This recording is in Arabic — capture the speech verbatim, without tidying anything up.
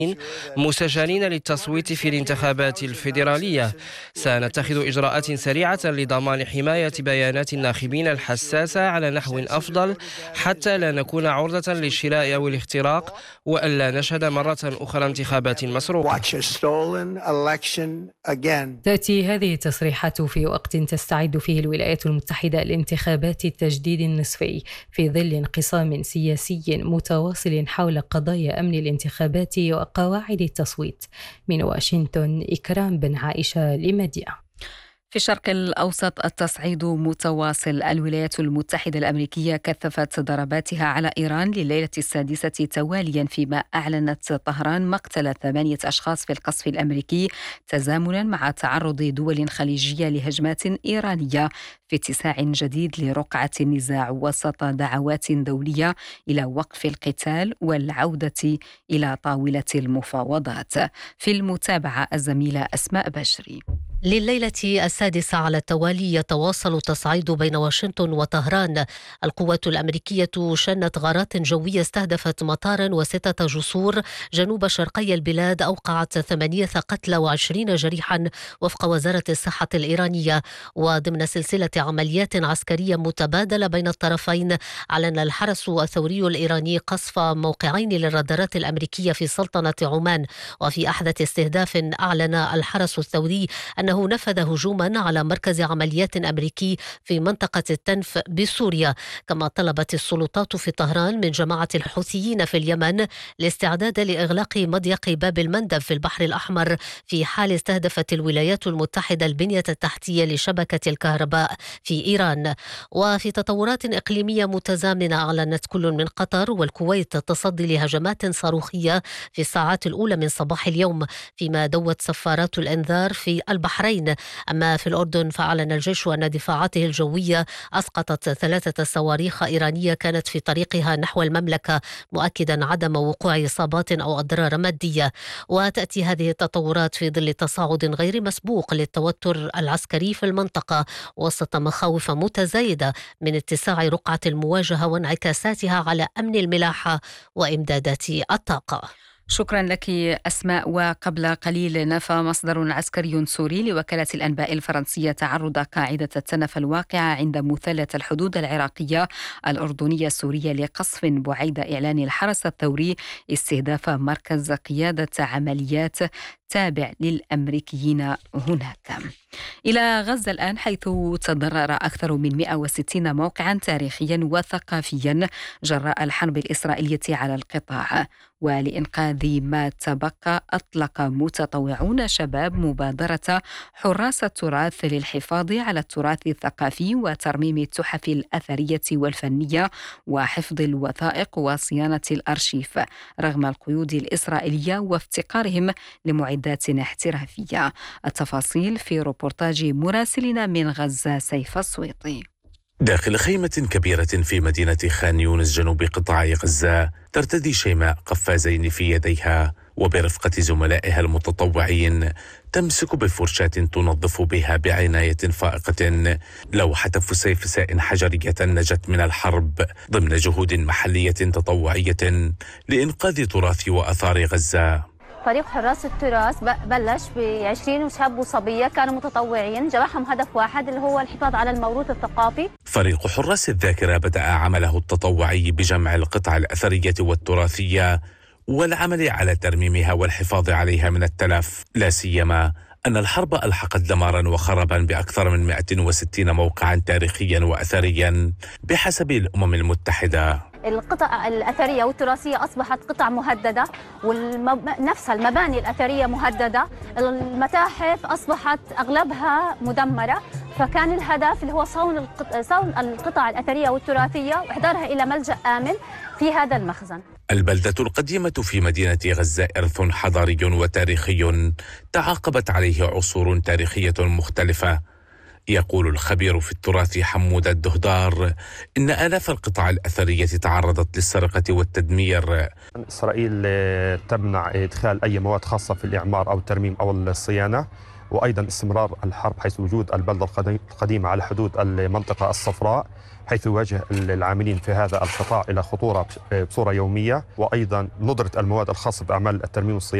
مسجلين للتصويت في الانتخابات الفيدرالية. سنتخذ إجراءات سريعة لضمان حماية بيانات الناخبين الحساسة على نحو أفضل حتى لا نكون عرضة للشراء أو الاختراق، وألا نشهد مرة أخرى انتخابات مسروقة. تأتي هذه التصريحات في وقت تستعد فيه الولايات المتحدة لانتخابات التجديد النصفي في ظل انقسام سياسي متواصل حول قضايا أمن الانتخابات وقواعد التصويت. من واشنطن، إكرام بن عائشة لمديا. في الشرق الأوسط التصعيد متواصل. الولايات المتحدة الأمريكية كثفت ضرباتها على إيران لليلة السادسة تواليا، فيما أعلنت طهران مقتل ثمانية أشخاص في القصف الأمريكي تزامنا مع تعرض دول خليجية لهجمات إيرانية في اتساع جديد لرقعة النزاع وسط دعوات دولية إلى وقف القتال والعودة إلى طاولة المفاوضات. في المتابعة الزميلة أسماء بشري. لليلة السادسة على التوالي يتواصل التصعيد بين واشنطن وطهران. القوات الأمريكية شنت غارات جوية استهدفت مطارا وستة جسور جنوب شرقي البلاد، أوقعت ثمانية قتلى وعشرين جريحا وفق وزارة الصحة الإيرانية. وضمن سلسلة عمليات عسكرية متبادلة بين الطرفين، أعلن الحرس الثوري الإيراني قصف موقعين للرادارات الأمريكية في سلطنة عمان. وفي أحدث استهداف أعلن الحرس الثوري أن أنه نفذ هجوما على مركز عمليات أمريكي في منطقة التنف بسوريا. كما طلبت السلطات في طهران من جماعة الحوثيين في اليمن الاستعداد لإغلاق مضيق باب المندب في البحر الأحمر في حال استهدفت الولايات المتحدة البنية التحتية لشبكة الكهرباء في إيران. وفي تطورات إقليمية متزامنة، أعلنت كل من قطر والكويت التصدي لهجمات صاروخية في الساعات الأولى من صباح اليوم، فيما دوت سفارات الإنذار في البحرين. أما في الأردن فأعلن الجيش أن دفاعاته الجوية أسقطت ثلاثة صواريخ إيرانية كانت في طريقها نحو المملكة، مؤكدا عدم وقوع إصابات أو أضرار مادية. وتأتي هذه التطورات في ظل تصاعد غير مسبوق للتوتر العسكري في المنطقة، وسط مخاوف متزايدة من اتساع رقعة المواجهة وانعكاساتها على أمن الملاحة وإمدادات الطاقة. شكرا لك أسماء. وقبل قليل نفى مصدر عسكري سوري لوكالة الأنباء الفرنسية تعرض قاعدة التنف الواقعة عند مثلث الحدود العراقية الأردنية السورية لقصف بعيد إعلان الحرس الثوري استهداف مركز قيادة عمليات تابع للأمريكيين هناك. إلى غزة الآن، حيث تضرر أكثر من مئة وستين موقعا تاريخيا وثقافيا جراء الحرب الإسرائيلية على القطاع. ولإنقاذ ما تبقى أطلق متطوعون شباب مبادرة حراس التراث للحفاظ على التراث الثقافي وترميم التحف الأثرية والفنية وحفظ الوثائق وصيانة الأرشيف رغم القيود الإسرائيلية وافتقارهم لمعدات احترافية. التفاصيل في روبورتاج مراسلنا من غزة سيف السويطي. داخل خيمة كبيرة في مدينة خان يونس جنوب قطاع غزة ترتدي شيماء قفازين في يديها، وبرفقة زملائها المتطوعين تمسك بفرشاة تنظف بها بعناية فائقة لوحة فسيفساء حجرية نجت من الحرب ضمن جهود محلية تطوعية لإنقاذ تراث وآثار غزة. فريق حراس التراث بلش بعشرين شاب وصبية كانوا متطوعين، جمعهم هدف واحد اللي هو الحفاظ على الموروث الثقافي. فريق حراس الذاكرة بدأ عمله التطوعي بجمع القطع الأثرية والتراثية والعمل على ترميمها والحفاظ عليها من التلف، لا سيما أن الحرب ألحقت دمارا وخربا بأكثر من مئة وستين موقعا تاريخيا وأثريا بحسب الأمم المتحدة. القطع الأثرية والتراثية أصبحت قطع مهددة، ونفسها المباني الأثرية مهددة، المتاحف أصبحت أغلبها مدمرة. فكان الهدف اللي هو صون صون القطع الأثرية والتراثية وإحضارها إلى ملجأ آمن في هذا المخزن. البلدة القديمة في مدينة غزة إرث حضاري وتاريخي تعاقبت عليه عصور تاريخية مختلفة. يقول الخبير في التراث حمود الدهدار إن آلاف القطع الأثرية تعرضت للسرقة والتدمير. إسرائيل تمنع إدخال أي مواد خاصة في الإعمار أو الترميم أو الصيانة، وأيضا استمرار الحرب حيث وجود البلدة القديمة على حدود المنطقة الصفراء، حيث يواجه العاملين في هذا القطاع إلى خطورة بصورة يومية، وأيضا ندرة المواد الخاصة بأعمال الترميم والصيانة